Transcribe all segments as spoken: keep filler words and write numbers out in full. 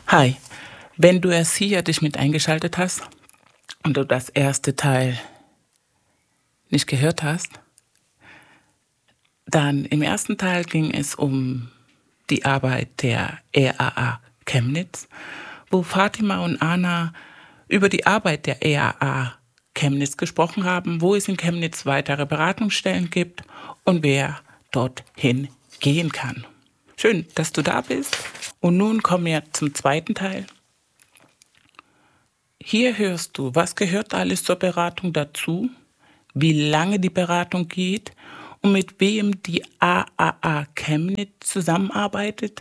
Hi, wenn du erst hier dich mit eingeschaltet hast und du das erste Teil nicht gehört hast, dann im ersten Teil ging es um die Arbeit der R A A Chemnitz, wo Fatima und Anna über die Arbeit der R A A Chemnitz gesprochen haben, wo es in Chemnitz weitere Beratungsstellen gibt und wer dorthin gehen kann. Schön, dass du da bist. Und nun kommen wir zum zweiten Teil. Hier hörst du, was gehört alles zur Beratung dazu, wie lange die Beratung geht und mit wem die R A A Chemnitz zusammenarbeitet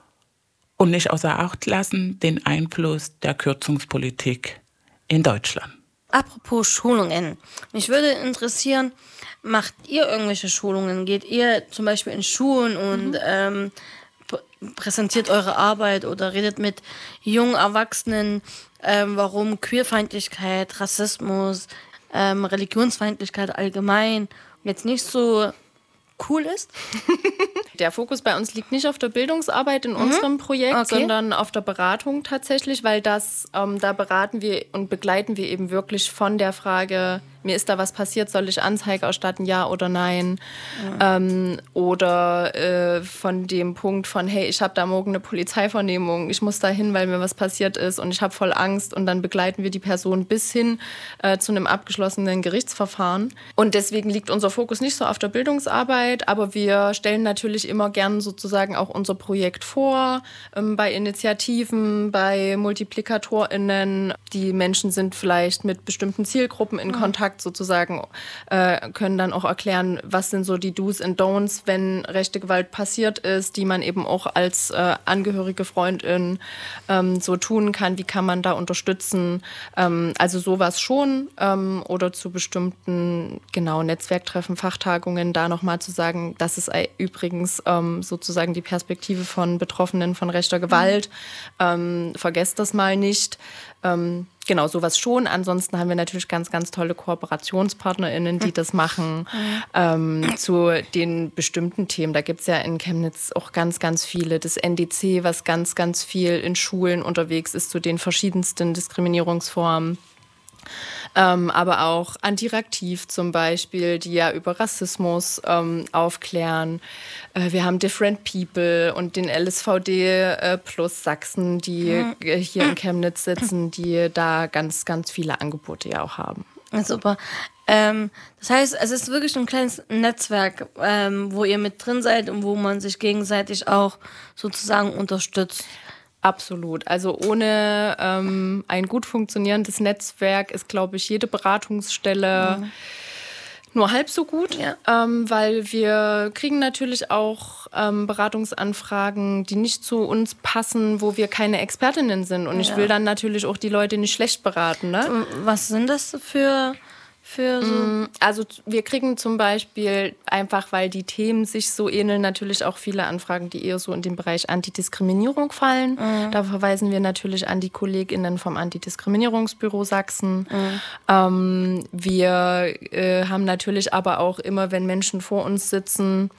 und nicht außer Acht lassen den Einfluss der Kürzungspolitik in Deutschland. Apropos Schulungen. Mich würde interessieren, macht ihr irgendwelche Schulungen? Geht ihr zum Beispiel in Schulen und mhm. ähm, präsentiert eure Arbeit oder redet mit jungen Erwachsenen, ähm, warum Queerfeindlichkeit, Rassismus, ähm, Religionsfeindlichkeit allgemein jetzt nicht so cool ist? Der Fokus bei uns liegt nicht auf der Bildungsarbeit in mhm. unserem Projekt, okay. sondern auf der Beratung tatsächlich, weil das, ähm, da beraten wir und begleiten wir eben wirklich von der Frage, mir ist da was passiert, soll ich Anzeige erstatten, ja oder nein? Ja. Ähm, oder äh, von dem Punkt von, hey, ich habe da morgen eine Polizeivernehmung, ich muss da hin, weil mir was passiert ist und ich habe voll Angst, und dann begleiten wir die Person bis hin äh, zu einem abgeschlossenen Gerichtsverfahren. Und deswegen liegt unser Fokus nicht so auf der Bildungsarbeit, aber wir stellen natürlich immer gern sozusagen auch unser Projekt vor, ähm, bei Initiativen, bei MultiplikatorInnen. Die Menschen sind vielleicht mit bestimmten Zielgruppen in mhm. Kontakt sozusagen, äh, können dann auch erklären, was sind so die Do's and Don'ts, wenn rechte Gewalt passiert ist, die man eben auch als äh, angehörige Freundin ähm, so tun kann. Wie kann man da unterstützen? Ähm, also sowas schon. Ähm, oder zu bestimmten, genau, Netzwerktreffen, Fachtagungen, da nochmal zu sagen, das ist übrigens ähm, sozusagen die Perspektive von Betroffenen von rechter Gewalt. Mhm. Ähm, vergesst das mal nicht. Ähm, genau, sowas schon. Ansonsten haben wir natürlich ganz, ganz tolle KooperationspartnerInnen, die das machen, mhm. ähm, zu den bestimmten Themen. Da gibt es ja in Chemnitz auch ganz, ganz viele. Das N D C, was ganz, ganz viel in Schulen unterwegs ist, zu den verschiedensten Diskriminierungsformen. Ähm, aber auch Antiraktiv zum Beispiel, die ja über Rassismus ähm, aufklären. Äh, wir haben Different People und den L S V D äh, plus Sachsen, die mhm. äh, hier in Chemnitz sitzen, die da ganz, ganz viele Angebote ja auch haben. Super. Ähm, das heißt, es ist wirklich ein kleines Netzwerk, ähm, wo ihr mit drin seid und wo man sich gegenseitig auch sozusagen unterstützt. Absolut. Also ohne ähm, ein gut funktionierendes Netzwerk ist, glaube ich, jede Beratungsstelle mhm. nur halb so gut, ja. ähm, weil wir kriegen natürlich auch ähm, Beratungsanfragen, die nicht zu uns passen, wo wir keine Expertinnen sind. Und ja. ich will dann natürlich auch die Leute nicht schlecht beraten. Ne? Was sind das für... Für so also wir kriegen zum Beispiel einfach, weil die Themen sich so ähneln, natürlich auch viele Anfragen, die eher so in den Bereich Antidiskriminierung fallen. Mhm. Da verweisen wir natürlich an die KollegInnen vom Antidiskriminierungsbüro Sachsen. Mhm. Ähm, wir äh, haben natürlich aber auch immer, wenn Menschen vor uns sitzen,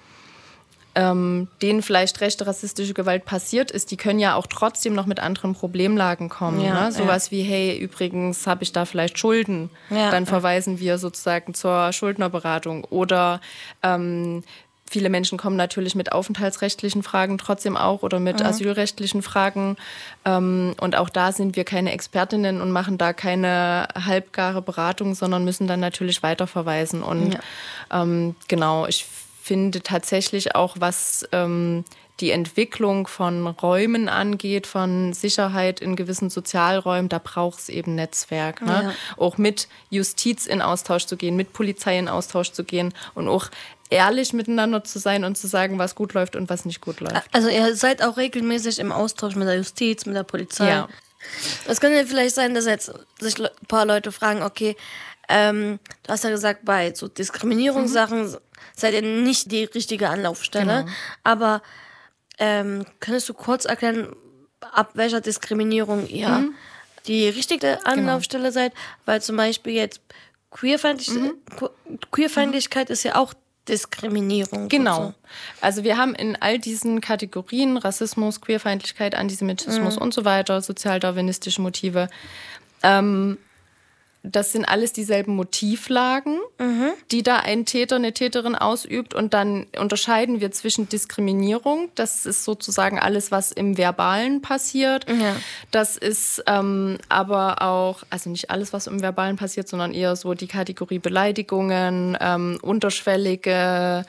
Ähm, denen vielleicht rechte rassistische Gewalt passiert ist, die können ja auch trotzdem noch mit anderen Problemlagen kommen. Ja, ne? Sowas ja. wie, hey, übrigens habe ich da vielleicht Schulden. Ja, Dann ja. verweisen wir sozusagen zur Schuldnerberatung. Oder ähm, viele Menschen kommen natürlich mit aufenthaltsrechtlichen Fragen trotzdem auch oder mit mhm. asylrechtlichen Fragen. Ähm, und auch da sind wir keine Expertinnen und machen da keine halbgare Beratung, sondern müssen dann natürlich weiterverweisen. Und ja. ähm, genau, ich finde tatsächlich auch, was ähm, die Entwicklung von Räumen angeht, von Sicherheit in gewissen Sozialräumen, da braucht es eben Netzwerk. Ne? Ja. Auch mit Justiz in Austausch zu gehen, mit Polizei in Austausch zu gehen und auch ehrlich miteinander zu sein und zu sagen, was gut läuft und was nicht gut läuft. Also ihr seid auch regelmäßig im Austausch mit der Justiz, mit der Polizei. Ja. Es könnte vielleicht sein, dass jetzt sich ein paar Leute fragen, okay, ähm, du hast ja gesagt, bei so Diskriminierungssachen mhm. seid ihr nicht die richtige Anlaufstelle. Genau. Aber ähm, könntest du kurz erklären, ab welcher Diskriminierung ihr mhm. die richtige Anlaufstelle genau. seid? Weil zum Beispiel jetzt Queerfeindlich- mhm. Queerfeindlichkeit mhm. ist ja auch Diskriminierung. Genau. So. Also wir haben in all diesen Kategorien Rassismus, Queerfeindlichkeit, Antisemitismus mhm. und so weiter, sozialdarwinistische Motive, ähm, das sind alles dieselben Motivlagen, mhm. die da ein Täter, eine Täterin ausübt. Und dann unterscheiden wir zwischen Diskriminierung, das ist sozusagen alles, was im Verbalen passiert. Ja. Das ist ähm, aber auch, also nicht alles, was im Verbalen passiert, sondern eher so die Kategorie Beleidigungen, ähm, unterschwellige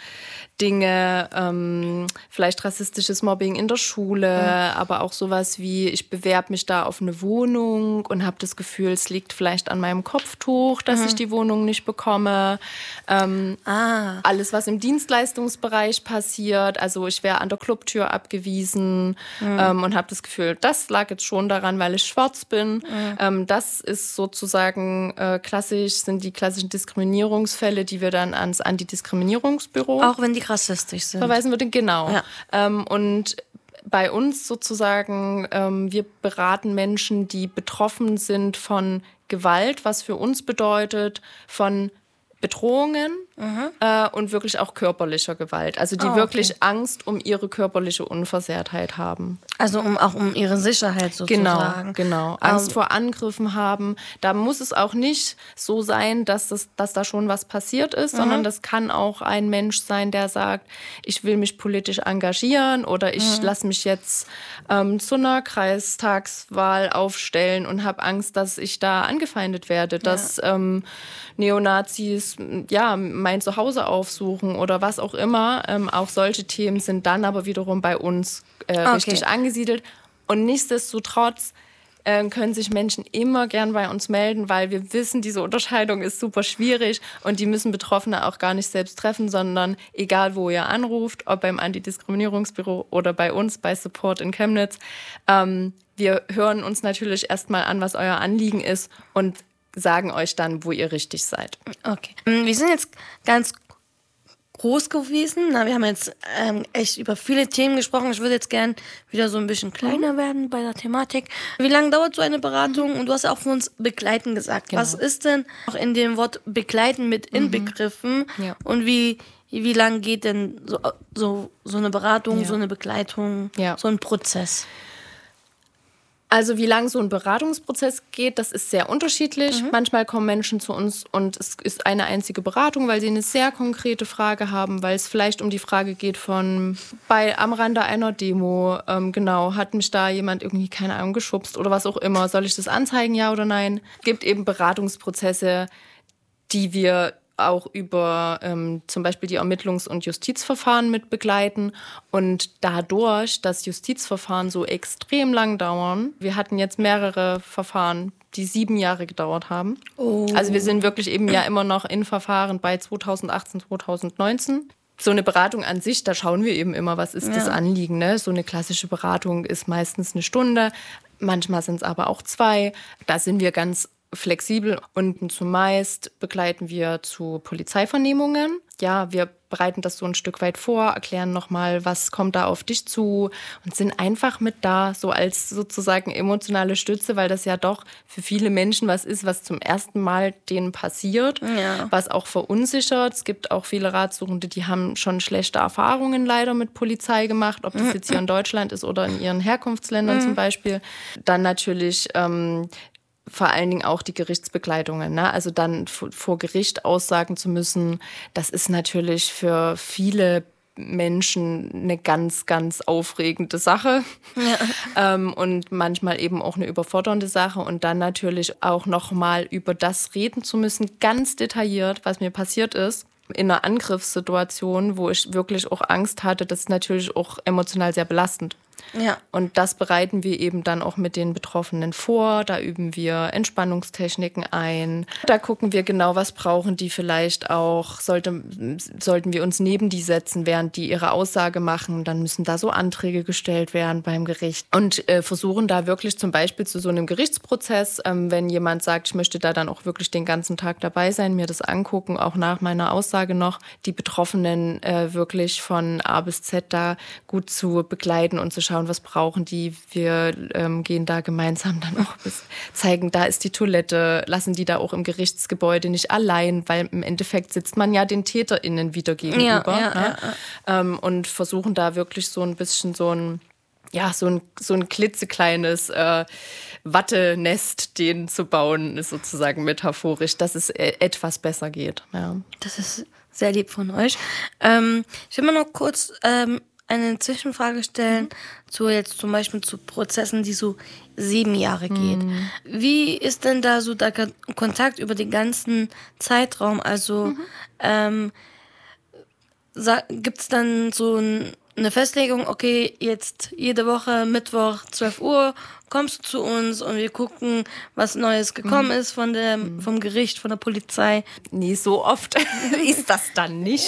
Dinge, ähm, vielleicht rassistisches Mobbing in der Schule, mhm. aber auch sowas wie, ich bewerbe mich da auf eine Wohnung und habe das Gefühl, es liegt vielleicht an meinem Kopftuch, dass mhm. ich die Wohnung nicht bekomme. Ähm, ah. Alles, was im Dienstleistungsbereich passiert, also ich wäre an der Clubtür abgewiesen mhm. ähm, und habe das Gefühl, das lag jetzt schon daran, weil ich schwarz bin. Mhm. Ähm, das ist sozusagen äh, klassisch, sind die klassischen Diskriminierungsfälle, die wir dann ans Antidiskriminierungsbüro auch wenn die rassistisch sind. Verweisen würde, genau. Ja. Ähm, und bei uns sozusagen, ähm, wir beraten Menschen, die betroffen sind von Gewalt, was für uns bedeutet, von Bedrohungen mhm. äh, und wirklich auch körperlicher Gewalt. Also die oh, okay. wirklich Angst um ihre körperliche Unversehrtheit haben. Also um, auch um ihre Sicherheit sozusagen. Genau, genau. Angst um, vor Angriffen haben. Da muss es auch nicht so sein, dass, das, dass da schon was passiert ist, mhm. sondern das kann auch ein Mensch sein, der sagt, ich will mich politisch engagieren oder ich mhm. lasse mich jetzt ähm, zu einer Kreistagswahl aufstellen und habe Angst, dass ich da angefeindet werde, ja. dass ähm, Neonazis ja, mein Zuhause aufsuchen oder was auch immer. Ähm, auch solche Themen sind dann aber wiederum bei uns äh, okay. richtig angesiedelt. Und nichtsdestotrotz äh, können sich Menschen immer gern bei uns melden, weil wir wissen, diese Unterscheidung ist super schwierig und die müssen Betroffene auch gar nicht selbst treffen, sondern egal, wo ihr anruft, ob beim Antidiskriminierungsbüro oder bei uns, bei Support in Chemnitz, ähm, wir hören uns natürlich erstmal an, was euer Anliegen ist und sagen euch dann, wo ihr richtig seid. Okay. Wir sind jetzt ganz groß gewesen. Na, wir haben jetzt ähm, echt über viele Themen gesprochen. Ich würde jetzt gern wieder so ein bisschen kleiner mhm. werden bei der Thematik. Wie lange dauert so eine Beratung? Und du hast auch für uns begleiten gesagt. Genau. Was ist denn auch in dem Wort begleiten mit inbegriffen? Mhm. Ja. Und wie, wie lange geht denn so, so, so eine Beratung, ja. so eine Begleitung, ja. so ein Prozess? Also wie lang so ein Beratungsprozess geht, das ist sehr unterschiedlich. Mhm. Manchmal kommen Menschen zu uns und es ist eine einzige Beratung, weil sie eine sehr konkrete Frage haben, weil es vielleicht um die Frage geht von, bei am Rande einer Demo, ähm, genau, hat mich da jemand irgendwie, keine Ahnung, geschubst oder was auch immer. Soll ich das anzeigen, ja oder nein? Es gibt eben Beratungsprozesse, die wir auch über ähm, zum Beispiel die Ermittlungs- und Justizverfahren mit begleiten. Und dadurch, dass Justizverfahren so extrem lang dauern, wir hatten jetzt mehrere Verfahren, die sieben Jahre gedauert haben. Oh. Also wir sind wirklich eben ja immer noch in Verfahren bei zweitausendachtzehn, zweitausendneunzehn. So eine Beratung an sich, da schauen wir eben immer, was ist ja. das Anliegen. Ne? So eine klassische Beratung ist meistens eine Stunde, manchmal sind es aber auch zwei. Da sind wir ganz flexibel und zumeist begleiten wir zu Polizeivernehmungen. Ja, wir bereiten das so ein Stück weit vor, erklären nochmal, was kommt da auf dich zu und sind einfach mit da, so als sozusagen emotionale Stütze, weil das ja doch für viele Menschen was ist, was zum ersten Mal denen passiert, ja. was auch verunsichert. Es gibt auch viele Ratsuchende, die haben schon schlechte Erfahrungen leider mit Polizei gemacht, ob das jetzt hier in Deutschland ist oder in ihren Herkunftsländern mhm. zum Beispiel. Dann natürlich ähm, vor allen Dingen auch die Gerichtsbegleitungen. Ne? Also dann vor Gericht aussagen zu müssen, das ist natürlich für viele Menschen eine ganz, ganz aufregende Sache ja. ähm, und manchmal eben auch eine überfordernde Sache. Und dann natürlich auch nochmal über das reden zu müssen, ganz detailliert, was mir passiert ist. In einer Angriffssituation, wo ich wirklich auch Angst hatte, das ist natürlich auch emotional sehr belastend. Ja. Und das bereiten wir eben dann auch mit den Betroffenen vor. Da üben wir Entspannungstechniken ein. Da gucken wir genau, was brauchen die vielleicht auch. Sollte, sollten wir uns neben die setzen, während die ihre Aussage machen, dann müssen da so Anträge gestellt werden beim Gericht. Und äh, versuchen da wirklich zum Beispiel zu so einem Gerichtsprozess, ähm, wenn jemand sagt, ich möchte da dann auch wirklich den ganzen Tag dabei sein, mir das angucken, auch nach meiner Aussage noch, die Betroffenen äh, wirklich von A bis Z da gut zu begleiten und zu schauen, was brauchen die. Wir ähm, gehen da gemeinsam dann auch bis, zeigen, da ist die Toilette, lassen die da auch im Gerichtsgebäude nicht allein, weil im Endeffekt sitzt man ja den TäterInnen wieder gegenüber. Ja, ja, ne? ja, ja. Ähm, und versuchen da wirklich so ein bisschen so ein ja, so ein, so ein klitzekleines äh, Wattenest denen zu bauen, ist sozusagen metaphorisch, dass es äh, etwas besser geht. Ja. Das ist sehr lieb von euch. Ähm, ich will mal noch kurz ähm, eine Zwischenfrage stellen, mhm. zu jetzt zum Beispiel zu Prozessen, die so sieben Jahre geht. Mhm. Wie ist denn da so der Kontakt über den ganzen Zeitraum? Also mhm. ähm, gibt es dann so ein eine Festlegung, okay, jetzt jede Woche Mittwoch zwölf Uhr kommst du zu uns und wir gucken, was Neues gekommen mhm. ist von der, vom Gericht, von der Polizei. Nee, so oft ist das dann nicht.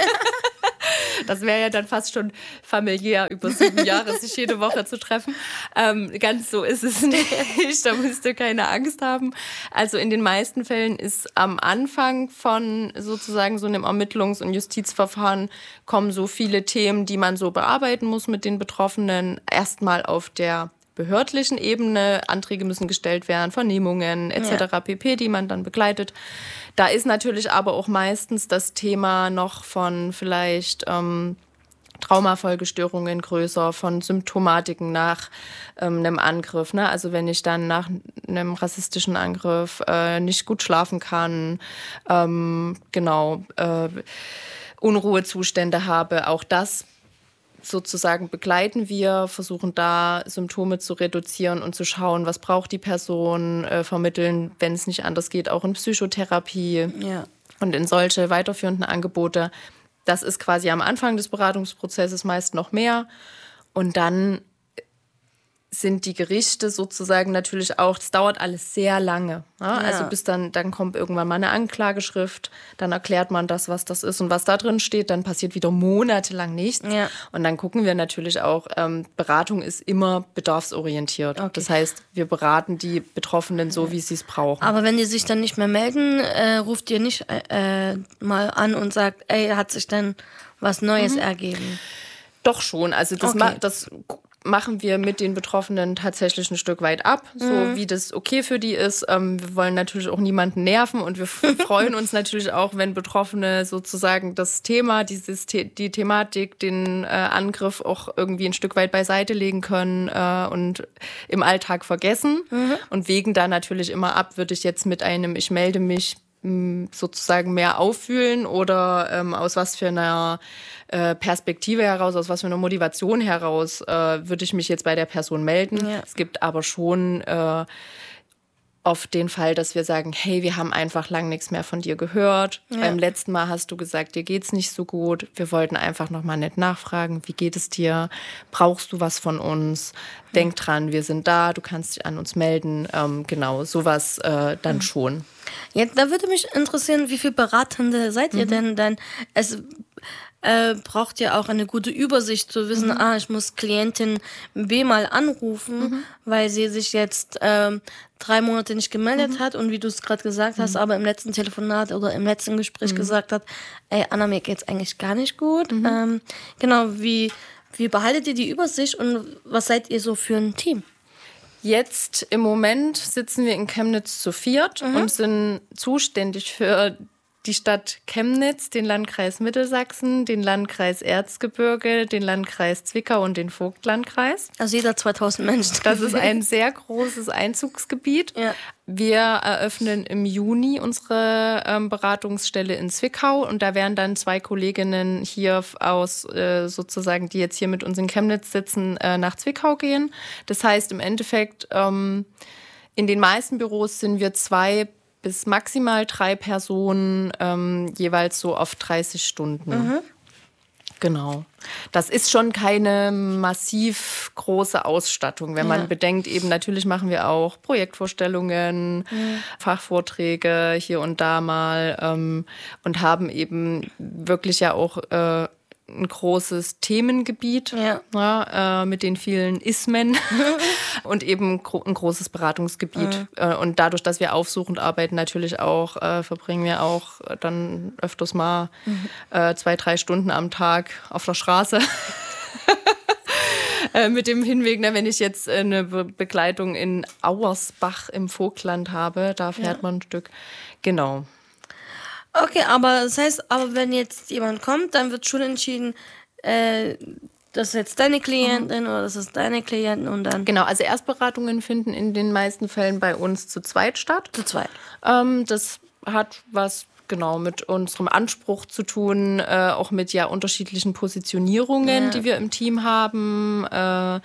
Das wäre ja dann fast schon familiär, über sieben Jahre sich jede Woche zu treffen. Ähm, ganz so ist es nicht, da musst du keine Angst haben. Also in den meisten Fällen ist am Anfang von sozusagen so einem Ermittlungs- und Justizverfahren kommen so viele Themen, die man so bearbeiten muss mit den Betroffenen, erstmal auf der behördlichen Ebene. Anträge müssen gestellt werden, Vernehmungen et cetera pp., die man dann begleitet. Da ist natürlich aber auch meistens das Thema noch von vielleicht ähm, Traumafolgestörungen größer, von Symptomatiken nach ähm, einem Angriff. Ne? Also wenn ich dann nach einem rassistischen Angriff äh, nicht gut schlafen kann, ähm, genau, äh, Unruhezustände habe, auch das sozusagen begleiten wir, versuchen da Symptome zu reduzieren und zu schauen, was braucht die Person, äh, vermitteln, wenn es nicht anders geht, auch in Psychotherapie ja. und in solche weiterführenden Angebote. Das ist quasi am Anfang des Beratungsprozesses meist noch mehr. Und dann sind die Gerichte sozusagen natürlich auch, es dauert alles sehr lange. Ja? Ja. Also bis dann, dann kommt irgendwann mal eine Anklageschrift, dann erklärt man das, was das ist und was da drin steht, dann passiert wieder monatelang nichts. Ja. Und dann gucken wir natürlich auch, ähm, Beratung ist immer bedarfsorientiert. Okay. Das heißt, wir beraten die Betroffenen so, wie sie es brauchen. Aber wenn die sich dann nicht mehr melden, äh, ruft ihr nicht äh, mal an und sagt, ey, hat sich denn was Neues mhm. ergeben? Doch schon, also das, okay. ma- das machen wir mit den Betroffenen tatsächlich ein Stück weit ab, so mhm. wie das okay für die ist. Ähm, wir wollen natürlich auch niemanden nerven und wir freuen uns natürlich auch, wenn Betroffene sozusagen das Thema, dieses The- die Thematik, den äh, Angriff auch irgendwie ein Stück weit beiseite legen können äh, und im Alltag vergessen mhm. und wägen da natürlich immer ab, würde ich jetzt mit einem Ich melde mich sozusagen mehr auffühlen oder ähm, aus was für einer äh, Perspektive heraus, aus was für einer Motivation heraus äh, würde ich mich jetzt bei der Person melden. Ja. Es gibt aber schon äh, oft den Fall, dass wir sagen, hey, wir haben einfach lang nichts mehr von dir gehört. Ja. Beim letzten Mal hast du gesagt, dir geht's nicht so gut. Wir wollten einfach nochmal nett nachfragen, wie geht es dir? Brauchst du was von uns? Denk dran, wir sind da, du kannst dich an uns melden. Ähm, genau, sowas äh, dann mhm. schon. Ja, da würde mich interessieren, wie viele Beratende seid ihr mhm. denn? Denn es äh, braucht ja auch eine gute Übersicht zu wissen, mhm. ah, ich muss Klientin B mal anrufen, mhm. weil sie sich jetzt ähm, drei Monate nicht gemeldet mhm. hat und wie du es gerade gesagt hast, mhm. aber im letzten Telefonat oder im letzten Gespräch mhm. gesagt hat, ey, Anna, mir geht's eigentlich gar nicht gut. Mhm. Ähm, genau, wie, wie behaltet ihr die Übersicht und was seid ihr so für ein Team? Jetzt im Moment sitzen wir in Chemnitz zu viert mhm. und sind zuständig für die Stadt Chemnitz, den Landkreis Mittelsachsen, den Landkreis Erzgebirge, den Landkreis Zwickau und den Vogtlandkreis. Also jeder zweitausend Menschen. Das ist ein sehr großes Einzugsgebiet. Ja. Wir eröffnen im Juni unsere ähm, Beratungsstelle in Zwickau und da werden dann zwei Kolleginnen hier aus äh, sozusagen, die jetzt hier mit uns in Chemnitz sitzen, äh, nach Zwickau gehen. Das heißt im Endeffekt, ähm, in den meisten Büros sind wir zwei bis maximal drei Personen, ähm, jeweils so auf dreißig Stunden. Mhm. Genau. Das ist schon keine massiv große Ausstattung, wenn ja. man bedenkt, eben natürlich machen wir auch Projektvorstellungen, mhm. Fachvorträge hier und da mal ähm, und haben eben wirklich ja auch äh, ein großes Themengebiet ja. Ja, äh, mit den vielen Ismen und eben gro- ein großes Beratungsgebiet. Mhm. Äh, und dadurch, dass wir aufsuchend arbeiten, natürlich auch, äh, verbringen wir auch dann öfters mal mhm. äh, zwei, drei Stunden am Tag auf der Straße. äh, mit dem Hinweg, na, wenn ich jetzt äh, eine Be- Begleitung in Auersbach im Vogtland habe, da fährt ja. man ein Stück. Genau. Okay, aber das heißt, aber wenn jetzt jemand kommt, dann wird schon entschieden, äh, das ist jetzt deine Klientin mhm. oder das ist deine Klientin und dann... Genau, also Erstberatungen finden in den meisten Fällen bei uns zu zweit statt. Zu zweit. Ähm, das hat was genau mit unserem Anspruch zu tun, äh, auch mit ja unterschiedlichen Positionierungen, ja. die wir im Team haben. Äh,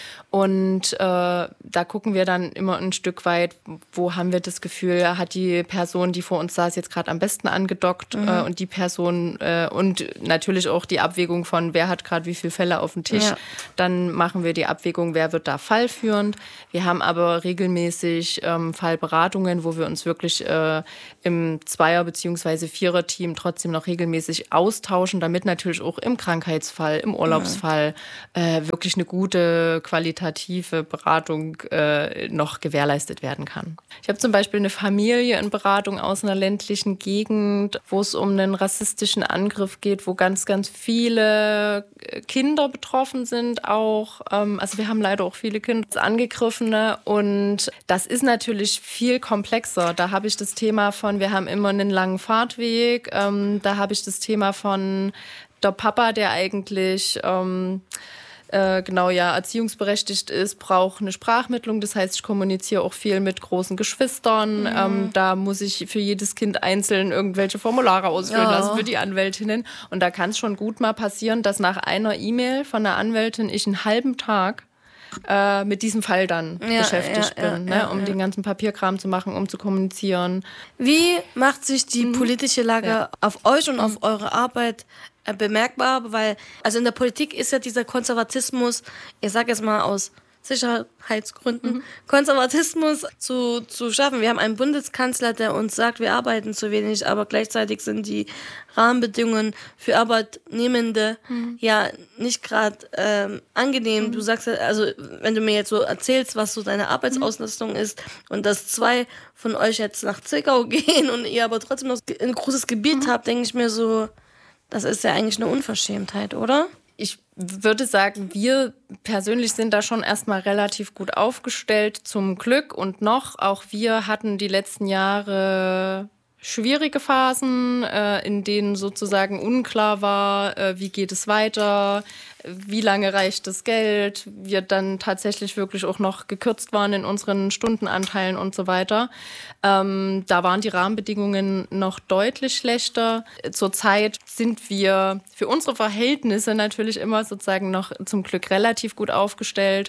Und äh, da gucken wir dann immer ein Stück weit, wo haben wir das Gefühl, hat die Person, die vor uns saß, jetzt gerade am besten angedockt mhm. äh, und die Person äh, und natürlich auch die Abwägung von, wer hat gerade wie viele Fälle auf dem Tisch. Ja. Dann machen wir die Abwägung, wer wird da fallführend. Wir haben aber regelmäßig ähm, Fallberatungen, wo wir uns wirklich äh, im Zweier- bzw. Vierer-Team trotzdem noch regelmäßig austauschen, damit natürlich auch im Krankheitsfall, im Urlaubsfall mhm. äh, wirklich eine gute Qualität Beratung äh, noch gewährleistet werden kann. Ich habe zum Beispiel eine Familie in Beratung aus einer ländlichen Gegend, wo es um einen rassistischen Angriff geht, wo ganz, ganz viele Kinder betroffen sind auch. Ähm, also wir haben leider auch viele Kinder als Angegriffene und das ist natürlich viel komplexer. Da habe ich das Thema von, wir haben immer einen langen Fahrtweg. Ähm, da habe ich das Thema von der Papa, der eigentlich... Ähm, Äh, genau, ja, erziehungsberechtigt ist, braucht eine Sprachmittlung. Das heißt, ich kommuniziere auch viel mit großen Geschwistern. Mhm. Ähm, da muss ich für jedes Kind einzeln irgendwelche Formulare ausfüllen ja. lassen für die Anwältinnen. Und da kann es schon gut mal passieren, dass nach einer E-Mail von einer Anwältin ich einen halben Tag äh, mit diesem Fall dann ja, beschäftigt ja, bin, ja, ne, um ja. den ganzen Papierkram zu machen, um zu kommunizieren. Wie macht sich die mhm. politische Lage ja. auf euch und mhm. auf eure Arbeit bemerkbar, weil also in der Politik ist ja dieser Konservatismus, ich sage jetzt mal aus Sicherheitsgründen, mhm. Konservatismus zu, zu schaffen. Wir haben einen Bundeskanzler, der uns sagt, wir arbeiten zu wenig, aber gleichzeitig sind die Rahmenbedingungen für Arbeitnehmende mhm. ja nicht gerade ähm, angenehm. Mhm. Du sagst, also wenn du mir jetzt so erzählst, was so deine Arbeitsauslastung mhm. ist und dass zwei von euch jetzt nach Zwickau gehen und ihr aber trotzdem noch ein großes Gebiet mhm. habt, denke ich mir so, das ist ja eigentlich eine Unverschämtheit, oder? Ich würde sagen, wir persönlich sind da schon erstmal relativ gut aufgestellt, zum Glück. Und noch, auch wir hatten die letzten Jahre schwierige Phasen, äh, in denen sozusagen unklar war, äh, wie geht es weiter, wie lange reicht das Geld, wir dann tatsächlich wirklich auch noch gekürzt waren in unseren Stundenanteilen und so weiter. Ähm, da waren die Rahmenbedingungen noch deutlich schlechter. Zurzeit sind wir für unsere Verhältnisse natürlich immer sozusagen noch zum Glück relativ gut aufgestellt.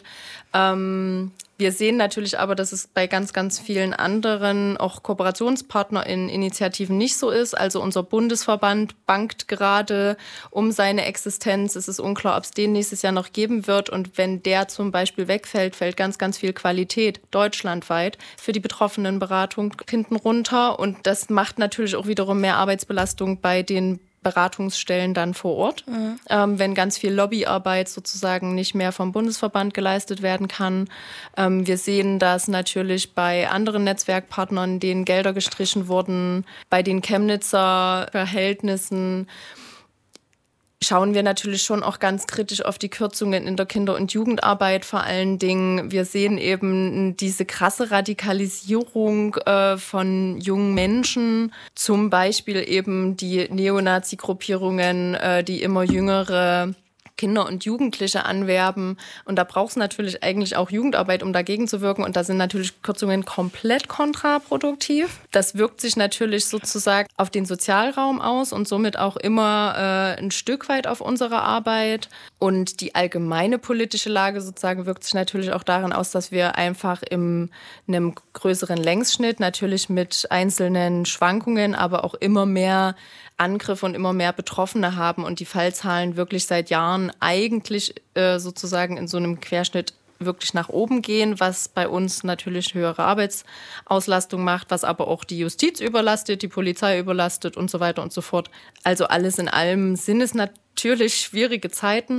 Ähm, Wir sehen natürlich aber, dass es bei ganz, ganz vielen anderen, auch KooperationspartnerInnen, Initiativen nicht so ist. Also unser Bundesverband bangt gerade um seine Existenz. Es ist unklar, ob es den nächstes Jahr noch geben wird. Und wenn der zum Beispiel wegfällt, fällt ganz, ganz viel Qualität deutschlandweit für die betroffenen Beratung hinten runter. Und das macht natürlich auch wiederum mehr Arbeitsbelastung bei den Beratungsstellen dann vor Ort, mhm. ähm, wenn ganz viel Lobbyarbeit sozusagen nicht mehr vom Bundesverband geleistet werden kann. Ähm, wir sehen das natürlich bei anderen Netzwerkpartnern, denen Gelder gestrichen wurden, bei den Chemnitzer Verhältnissen. Schauen wir natürlich schon auch ganz kritisch auf die Kürzungen in der Kinder- und Jugendarbeit vor allen Dingen. Wir sehen eben diese krasse Radikalisierung äh, von jungen Menschen, zum Beispiel eben die Neonazi-Gruppierungen, äh, die immer jüngere Kinder und Jugendliche anwerben. Und da braucht es natürlich eigentlich auch Jugendarbeit, um dagegen zu wirken. Und da sind natürlich Kürzungen komplett kontraproduktiv. Das wirkt sich natürlich sozusagen auf den Sozialraum aus und somit auch immer äh, ein Stück weit auf unsere Arbeit. Und die allgemeine politische Lage sozusagen wirkt sich natürlich auch darin aus, dass wir einfach in einem größeren Längsschnitt natürlich mit einzelnen Schwankungen, aber auch immer mehr Angriffe und immer mehr Betroffene haben und die Fallzahlen wirklich seit Jahren eigentlich äh, sozusagen in so einem Querschnitt wirklich nach oben gehen, was bei uns natürlich höhere Arbeitsauslastung macht, was aber auch die Justiz überlastet, die Polizei überlastet und so weiter und so fort. Also alles in allem sind es natürlich schwierige Zeiten.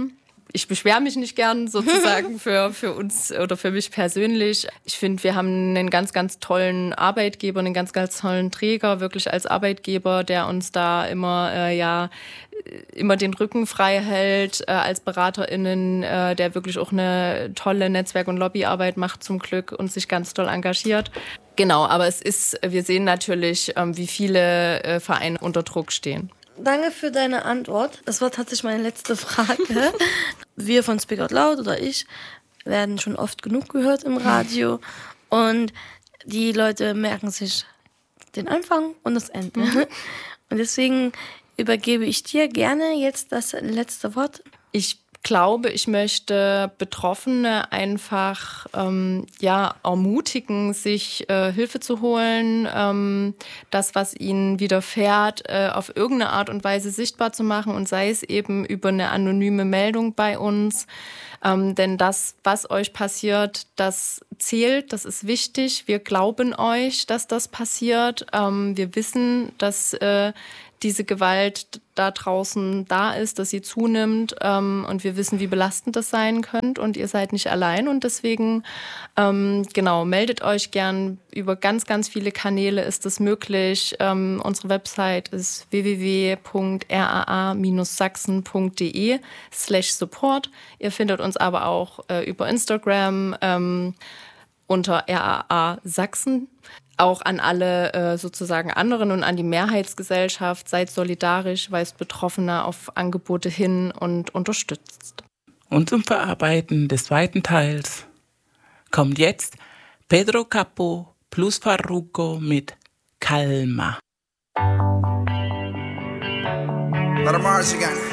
ich beschwere mich nicht gern sozusagen für, für uns oder für mich persönlich. Ich finde, wir haben einen ganz, ganz tollen Arbeitgeber, einen ganz, ganz tollen Träger, wirklich als Arbeitgeber, der uns da immer, äh, ja, immer den Rücken frei hält, äh, als BeraterInnen, äh, der wirklich auch eine tolle Netzwerk- und Lobbyarbeit macht zum Glück und sich ganz toll engagiert. Genau, aber es ist, wir sehen natürlich, ähm, wie viele äh, Vereine unter Druck stehen. Danke für deine Antwort. Das war tatsächlich meine letzte Frage. Wir von Speak Out Loud oder ich werden schon oft genug gehört im Radio und die Leute merken sich den Anfang und das Ende. Mhm. Und deswegen übergebe ich dir gerne jetzt das letzte Wort. Ich glaube, ich möchte Betroffene einfach ähm, ja, ermutigen, sich äh, Hilfe zu holen, ähm, das, was ihnen widerfährt, äh, auf irgendeine Art und Weise sichtbar zu machen und sei es eben über eine anonyme Meldung bei uns. Ähm, denn das, was euch passiert, das zählt, das ist wichtig. Wir glauben euch, dass das passiert. Ähm, wir wissen, dass äh, diese Gewalt da draußen da ist, dass sie zunimmt ähm, und wir wissen, wie belastend das sein könnte und ihr seid nicht allein und deswegen, ähm, genau, meldet euch gern. Über ganz, ganz viele Kanäle ist es möglich. Ähm, unsere Website ist w w w punkt r a a dash sachsen punkt d e slash support. Ihr findet uns aber auch äh, über Instagram ähm, unter R A A Sachsen. Auch an alle äh, sozusagen anderen und an die Mehrheitsgesellschaft. Seid solidarisch, weist Betroffene auf Angebote hin und unterstützt. Und zum Verarbeiten des zweiten Teils kommt jetzt Pedro Capó plus Farruko mit Calma. Let 'em Mars again.